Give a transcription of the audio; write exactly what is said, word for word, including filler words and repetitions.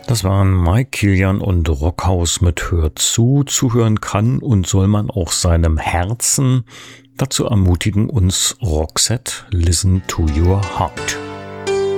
Das waren Mike Kilian und Rockhaus mit Hört zu. Zuhören kann und soll man auch seinem Herzen. Dazu ermutigen uns Roxette, Listen to Your Heart.